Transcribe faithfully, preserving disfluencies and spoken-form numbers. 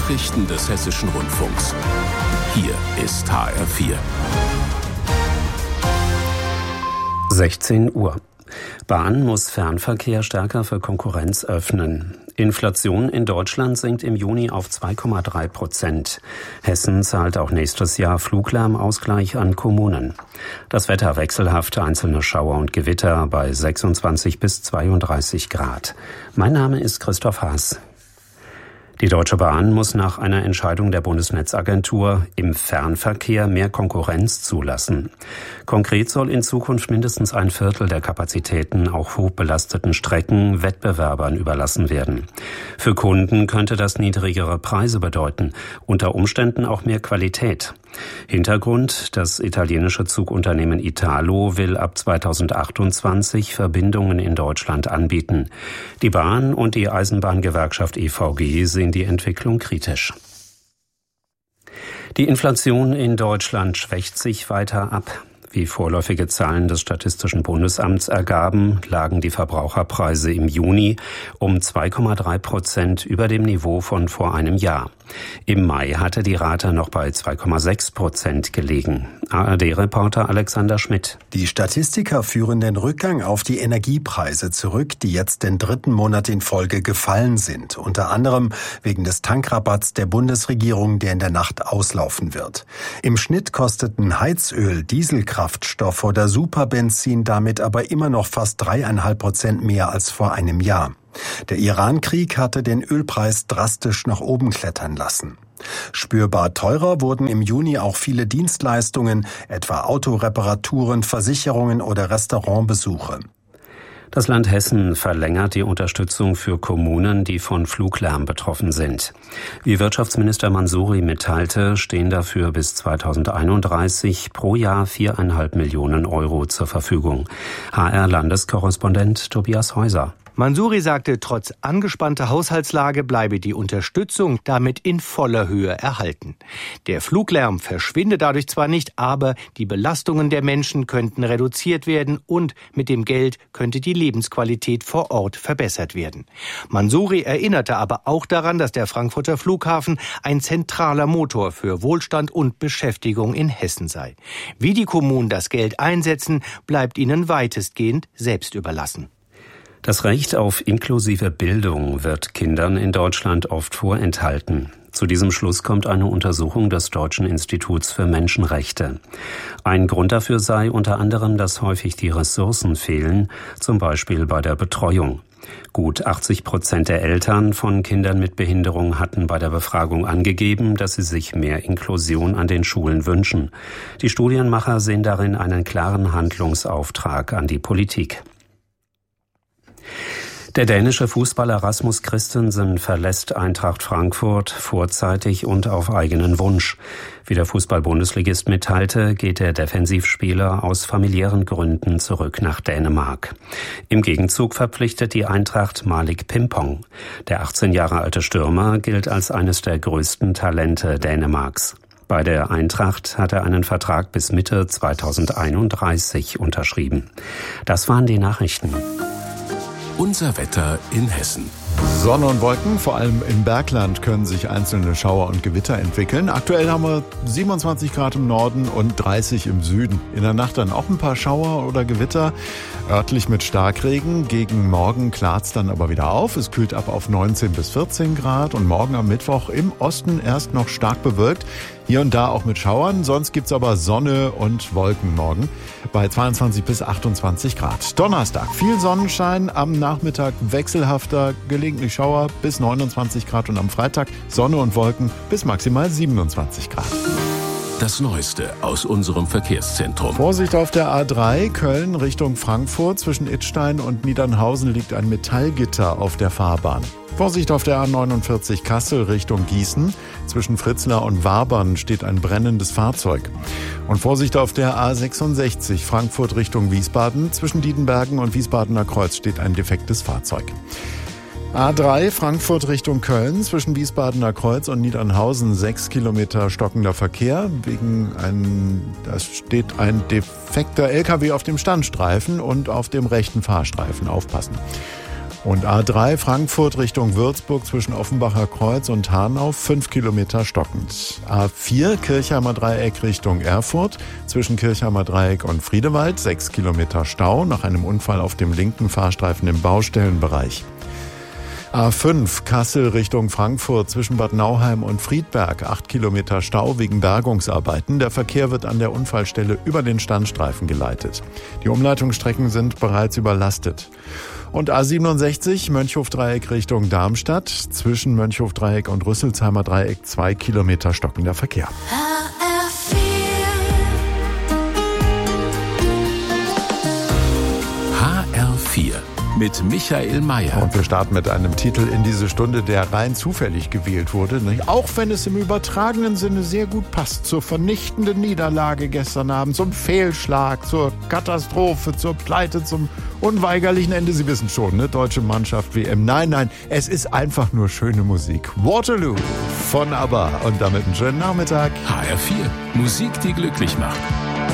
Nachrichten des Hessischen Rundfunks. Hier ist H R vier. sechzehn Uhr. Bahn muss Fernverkehr stärker für Konkurrenz öffnen. Inflation in Deutschland sinkt im Juni auf zwei Komma drei Prozent. Hessen zahlt auch nächstes Jahr Fluglärmausgleich an Kommunen. Das Wetter wechselhaft, einzelne Schauer und Gewitter bei sechsundzwanzig bis zweiunddreißig Grad. Mein Name ist Christoph Haas. Die Deutsche Bahn muss nach einer Entscheidung der Bundesnetzagentur im Fernverkehr mehr Konkurrenz zulassen. Konkret soll in Zukunft mindestens ein Viertel der Kapazitäten auf hochbelasteten Strecken Wettbewerbern überlassen werden. Für Kunden könnte das niedrigere Preise bedeuten, unter Umständen auch mehr Qualität. Hintergrund: Das italienische Zugunternehmen Italo will ab zweitausendachtundzwanzig Verbindungen in Deutschland anbieten. Die Bahn und die Eisenbahngewerkschaft E V G sehen die Entwicklung kritisch. Die Inflation in Deutschland schwächt sich weiter ab. Wie vorläufige Zahlen des Statistischen Bundesamts ergaben, lagen die Verbraucherpreise im Juni um zwei Komma drei Prozent über dem Niveau von vor einem Jahr. Im Mai hatte die Rate noch bei zwei Komma sechs Prozent gelegen. A R D-Reporter Alexander Schmidt. Die Statistiker führen den Rückgang auf die Energiepreise zurück, die jetzt den dritten Monat in Folge gefallen sind. Unter anderem wegen des Tankrabatts der Bundesregierung, der in der Nacht auslaufen wird. Im Schnitt kosteten Heizöl, Dieselkraftstoff oder Superbenzin damit aber immer noch fast dreieinhalb Prozent mehr als vor einem Jahr. Der Iran-Krieg hatte den Ölpreis drastisch nach oben klettern lassen. Spürbar teurer wurden im Juni auch viele Dienstleistungen, etwa Autoreparaturen, Versicherungen oder Restaurantbesuche. Das Land Hessen verlängert die Unterstützung für Kommunen, die von Fluglärm betroffen sind. Wie Wirtschaftsminister Mansouri mitteilte, stehen dafür bis zweitausendeinunddreißig pro Jahr viereinhalb Millionen Euro zur Verfügung. H R-Landeskorrespondent Tobias Häuser. Mansouri sagte, trotz angespannter Haushaltslage bleibe die Unterstützung damit in voller Höhe erhalten. Der Fluglärm verschwinde dadurch zwar nicht, aber die Belastungen der Menschen könnten reduziert werden und mit dem Geld könnte die Lebensqualität vor Ort verbessert werden. Mansouri erinnerte aber auch daran, dass der Frankfurter Flughafen ein zentraler Motor für Wohlstand und Beschäftigung in Hessen sei. Wie die Kommunen das Geld einsetzen, bleibt ihnen weitestgehend selbst überlassen. Das Recht auf inklusive Bildung wird Kindern in Deutschland oft vorenthalten. Zu diesem Schluss kommt eine Untersuchung des Deutschen Instituts für Menschenrechte. Ein Grund dafür sei unter anderem, dass häufig die Ressourcen fehlen, zum Beispiel bei der Betreuung. Gut achtzig Prozent der Eltern von Kindern mit Behinderung hatten bei der Befragung angegeben, dass sie sich mehr Inklusion an den Schulen wünschen. Die Studienmacher sehen darin einen klaren Handlungsauftrag an die Politik. Der dänische Fußballer Rasmus Christensen verlässt Eintracht Frankfurt vorzeitig und auf eigenen Wunsch. Wie der Fußball-Bundesligist mitteilte, geht der Defensivspieler aus familiären Gründen zurück nach Dänemark. Im Gegenzug verpflichtet die Eintracht Malik Pimpong. Der achtzehn Jahre alte Stürmer gilt als eines der größten Talente Dänemarks. Bei der Eintracht hat er einen Vertrag bis Mitte zweitausendeinunddreißig unterschrieben. Das waren die Nachrichten. Unser Wetter in Hessen. Sonne und Wolken, vor allem im Bergland, können sich einzelne Schauer und Gewitter entwickeln. Aktuell haben wir siebenundzwanzig Grad im Norden und dreißig im Süden. In der Nacht dann auch ein paar Schauer oder Gewitter, örtlich mit Starkregen. Gegen Morgen klart es dann aber wieder auf. Es kühlt ab auf neunzehn bis vierzehn Grad und morgen am Mittwoch im Osten erst noch stark bewölkt. Hier und da auch mit Schauern, sonst gibt's aber Sonne und Wolken morgen bei zweiundzwanzig bis achtundzwanzig Grad. Donnerstag viel Sonnenschein, am Nachmittag wechselhafter, gelegentlich Schauer bis neunundzwanzig Grad und am Freitag Sonne und Wolken bis maximal siebenundzwanzig Grad. Das Neueste aus unserem Verkehrszentrum. Vorsicht auf der A drei, Köln Richtung Frankfurt. Zwischen Idstein und Niedernhausen liegt ein Metallgitter auf der Fahrbahn. Vorsicht auf der A neunundvierzig Kassel Richtung Gießen. Zwischen Fritzlar und Wabern steht ein brennendes Fahrzeug. Und Vorsicht auf der A sechsundsechzig Frankfurt Richtung Wiesbaden. Zwischen Diedenbergen und Wiesbadener Kreuz steht ein defektes Fahrzeug. A drei Frankfurt Richtung Köln, zwischen Wiesbadener Kreuz und Niedernhausen sechs Kilometer stockender Verkehr. Wegen ein, da steht ein defekter L K W auf dem Standstreifen und auf dem rechten Fahrstreifen. Aufpassen. Und A drei Frankfurt Richtung Würzburg zwischen Offenbacher Kreuz und Hanau fünf Kilometer stockend. A vier Kirchheimer Dreieck Richtung Erfurt zwischen Kirchheimer Dreieck und Friedewald sechs Kilometer Stau nach einem Unfall auf dem linken Fahrstreifen im Baustellenbereich. A fünf Kassel Richtung Frankfurt zwischen Bad Nauheim und Friedberg acht Kilometer Stau wegen Bergungsarbeiten. Der Verkehr wird an der Unfallstelle über den Standstreifen geleitet. Die Umleitungsstrecken sind bereits überlastet. Und A siebenundsechzig Mönchhof-Dreieck Richtung Darmstadt zwischen Mönchhof-Dreieck und Rüsselsheimer Dreieck zwei Kilometer stockender Verkehr. H R vier mit Michael Mayer. Und wir starten mit einem Titel in diese Stunde, der rein zufällig gewählt wurde. Auch wenn es im übertragenen Sinne sehr gut passt zur vernichtenden Niederlage gestern Abend, zum Fehlschlag, zur Katastrophe, zur Pleite, zum unweigerlichen Ende. Sie wissen schon, ne? Deutsche Mannschaft W M. Nein, nein, es ist einfach nur schöne Musik. Waterloo von ABBA. Und damit einen schönen Nachmittag. H R vier. Musik, die glücklich macht.